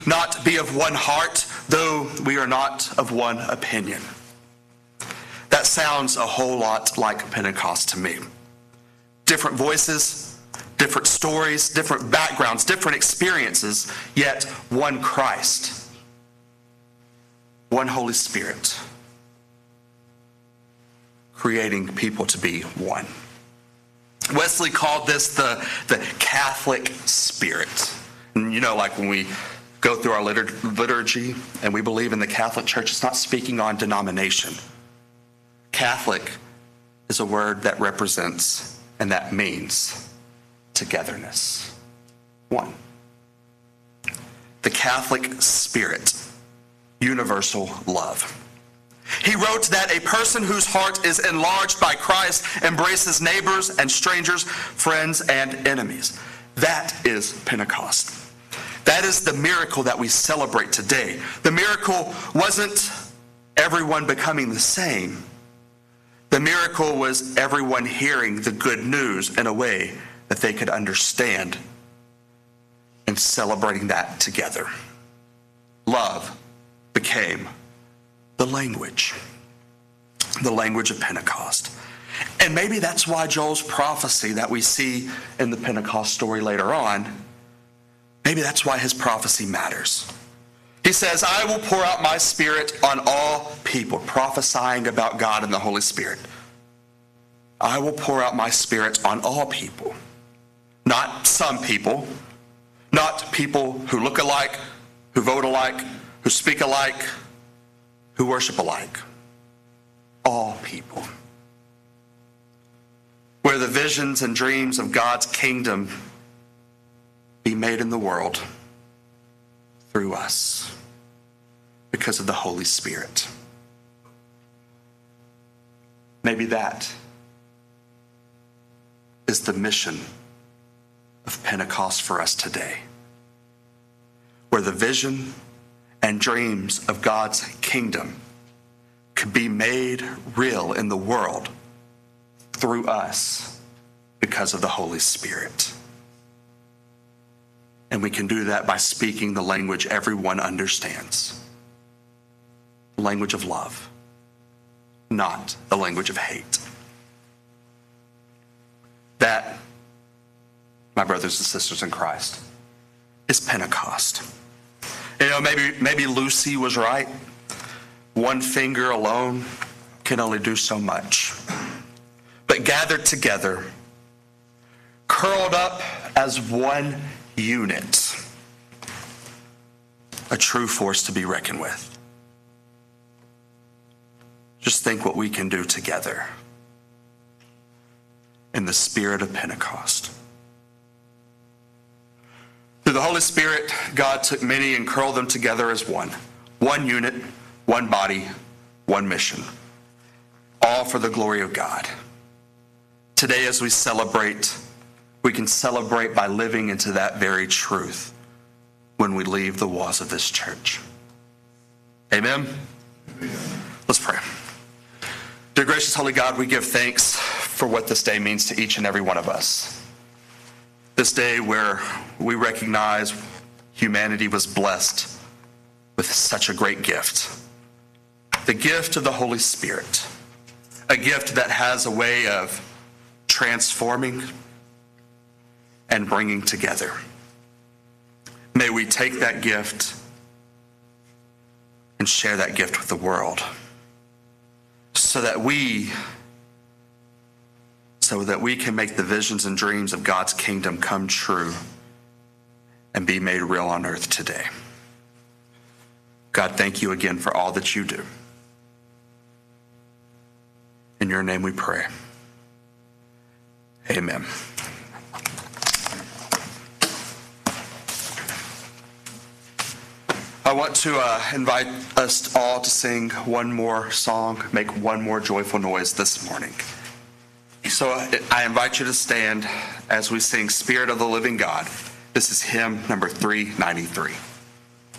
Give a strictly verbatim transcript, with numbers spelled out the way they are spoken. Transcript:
not be of one heart, though we are not of one opinion. That sounds a whole lot like Pentecost to me. Different voices, different stories, different backgrounds, different experiences, yet one Christ, one Holy Spirit, creating people to be one. Wesley called this the, the Catholic spirit. And you know, like when we go through our litur- liturgy and we believe in the Catholic Church, it's not speaking on denomination. Catholic is a word that represents and that means togetherness. One. The Catholic spirit, universal love. He wrote that a person whose heart is enlarged by Christ embraces neighbors and strangers, friends and enemies. That is Pentecost. That is the miracle that we celebrate today. The miracle wasn't everyone becoming the same. The miracle was everyone hearing the good news in a way that they could understand and celebrating that together. Love became the language, the language of Pentecost. And maybe that's why Joel's prophecy that we see in the Pentecost story later on, maybe that's why his prophecy matters. He says, I will pour out my spirit on all people, prophesying about God and the Holy Spirit. I will pour out my spirit on all people, not some people, not people who look alike, who vote alike, who speak alike, who worship alike. All people. Where the visions and dreams of God's kingdom be made in the world through us because of the Holy Spirit. Maybe that is the mission of Pentecost for us today. Where the vision and dreams of God's kingdom could be made real in the world through us because of the Holy Spirit. And we can do that by speaking the language everyone understands. The language of love, not the language of hate. That, my brothers and sisters in Christ, is Pentecost. You know, maybe maybe Lucy was right. One finger alone can only do so much. But gathered together, curled up as one unit, a true force to be reckoned with. Just think what we can do together in the spirit of Pentecost. Through the Holy Spirit, God took many and curled them together as one. One unit, one body, one mission. All for the glory of God. Today, as we celebrate, we can celebrate by living into that very truth when we leave the walls of this church. Amen? Amen. Let's pray. Dear gracious Holy God, we give thanks for what this day means to each and every one of us. This day where we recognize humanity was blessed with such a great gift. The gift of the Holy Spirit. A gift that has a way of transforming and bringing together. May we take that gift and share that gift with the world so that we so that we can make the visions and dreams of God's kingdom come true and be made real on earth today. God, thank you again for all that you do. In your name we pray. Amen. I want to uh, invite us all to sing one more song, make one more joyful noise this morning. So I invite you to stand as we sing Spirit of the Living God. This is hymn number three ninety-three.